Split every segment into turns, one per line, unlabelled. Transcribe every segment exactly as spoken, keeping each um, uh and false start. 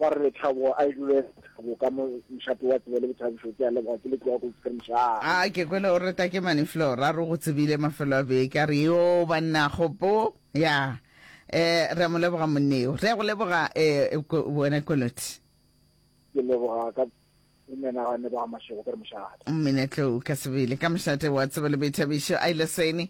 fa re Thabo a dule Thabo ka mo mshapo wa tsele le Thabo shoti ya le ba ke le kwa go tskremsha
a ke kwele o reta ke mane Flora re go tsebile mafelo a be ka re yo banna gopo ya eh re mo leboga monneo re go leboga eh bona koloti
ke leboga ka mena ga ne ba mashego ka mshata
mmenetlo ka sebele ka mshate wa tsebele bethabisho a ile sene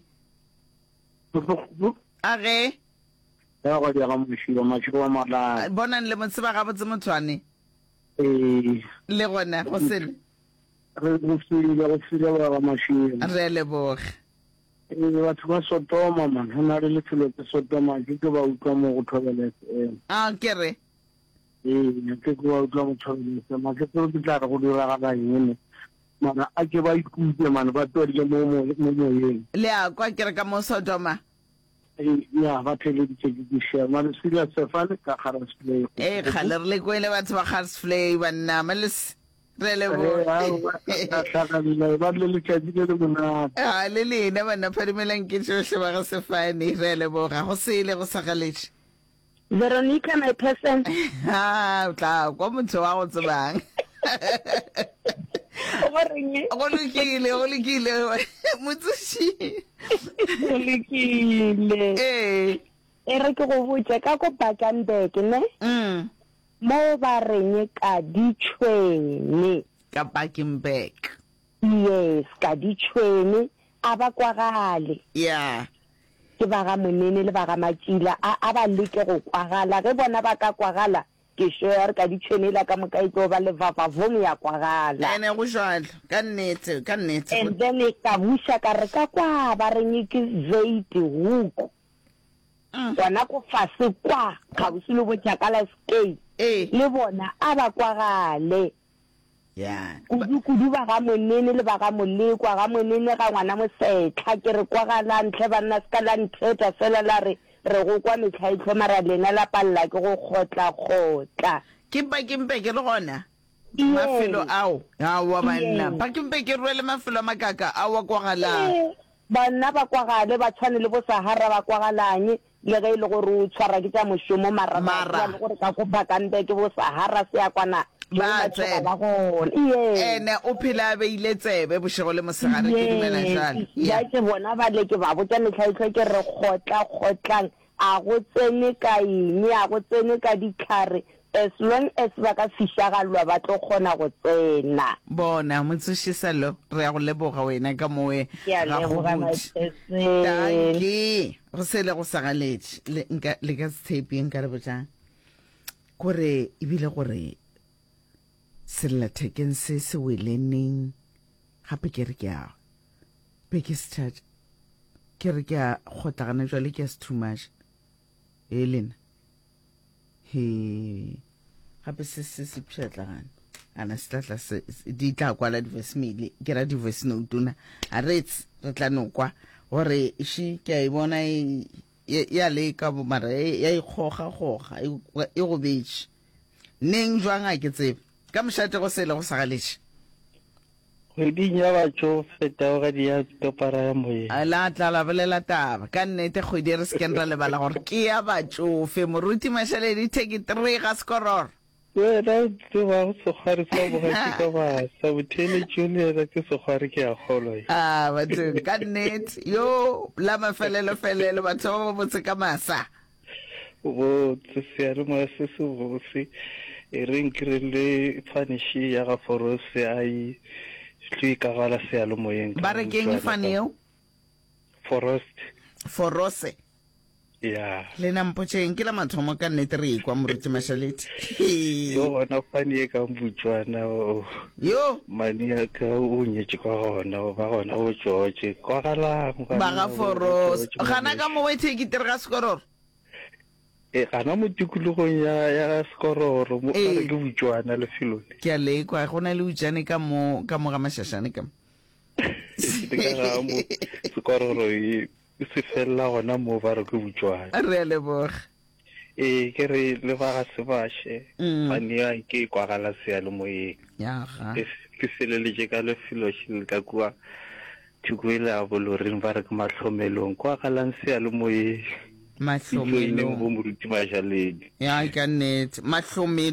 a ge
ya go dia ga moshilo mashego wa mala
bona le motseba ga botse mothwane
eh
le gona go sene
re go tsile go tsile wa mashilo
re leboga
e batho ba Sodoma man hana le lefelo tsa Sodoma ke ke ba utlwa mo go thobela eh
a kere
eh ke ke ba utlwa mo thobela ma ke tlo ditla go dira ga ba yene mana a ke ba ikutse man ba tori mo mo mo yeng
le a kwa kere ka mo Sodoma
eh ya ba tele di tse di share man sila se fane ka kharas play
eh khaler le kwele batho ba kharas play banna malis re le bo
ba le le tšatši le le monate
a le lena bana phadimelang ke tsohle ba ga sefane re le bo ga go sele go sagaletse
Veronica my person
ha tla kwa motho wa go tsebang
o reng
go lekile go lekile motsushi
go lekile
eh
e re ke go botsa ka go Bakenberg ne
mm
mo ba reng ka ditšhwene
ka Bakenberg
yes ka ditšhwene a ba kwagale
yeah
ke ba ga monene le ba ga Matšila a ba leke go kwagala ge bona ba ka kwagala ke share ka ditšhwene la ka mokaitlo ba le vava vong ya kwagala
ene go jwalo ka nnete ka nnete
and then ka busha ka re ka kwa ba reng ke Zait Hook bona go fase kwa ga bo selo bo tšakala skate
eh
le bona a ba kwagale
yeah
kudu kudu ba ga monene le ba ga molekwa ga monene ga ngwana mosetla ke re kwagala ntle banna ska la ntheta fela la re re go kwa metlhaitlho mara lena la palla ke go khotla khotla
ke Bakenberg le gona mafelo ao a wa banna Bakenberg re rwele mafelo makaka a wa kwagala
banna ba kwagale ba tshwane le bo Sahara ba kwagalanye le ge ile go re tshwara ke tsa moshomo mara ba le gore ka go Bakenberg bo Sahara se ya kwana
ba tsena ene o phela be ile tsebe boshego le mosegare ke dumela jana
ya ke bona ba le ke ba botsa metlhaitlho ke re khotla khotlang a go tsene ka eng a go tsene ka dikhare as long as ba ka fishagalwa ba tlo kgona go tsena
bona motsushisa lo re ya go leboga wena ka moe
ga go botse
tanki go se le go sagaletse le nka le ka tshepi nka re botsa gore ibile gore sella thekeng se se weleneng gape ke re ke a be ke start ke re ke a gotlagana jwa le ke se too much elena he gape se se se pšhatlagana ana setlatla se di tla kwala divorce mail ke ra divorce note na a rets re tla no kwa gore shi ke a bona ya le ka bo mara ya ikgoga goga e go betše neng jwang a ke tsebe ka mšate go sele go sagaletse
kgweding ya batho feta ga di ya topara ya moye
a la tla la bolela taba ka nnete kgwedi re seken ra lebala gore ke ya batsofe moruti mashaledi take three ga skoror
wena ke ba go segware sa bogati ka ba sa bothele julia ke segware ke a kgolwa
a batho ka nnete yo la mafelelo felelo batho ba botse ka masa
bo tseare mo se se botse e reng krele panishi ya ga forose ai tlwi ka gala se a lo moyeng
ba re keng faneo
forest
forose
ya
le na mpotšeng ke la mathomo ka nnete re kwa moruti mashaledi
yo gona fani e ka mbutswana
yo
mani ya ka o nyetse kwa gona ba gona o tšotše kwa gala
ba ga forose gana ka mo wethe ke tere ga skororo
e gana mo tikologong ya ya skororo mo re ke butswana le filone
ke a le kwa go na le utsane ka mo ka mo ga mashashane ka
ke ga mo skororo e se fella gona mo ba re ke butswana
re le boga
e ke re le ba ga sebashe bani ya ke kwa gala se ya le moyeng
ya ga
ke sele le je ka le filo shil ka kwa thukwela a boloring ba re ke matlhomelong kwa galang se ya le moyeng
matlhomelong
bo moruti mashaledi
ya ka nnete matlhomelong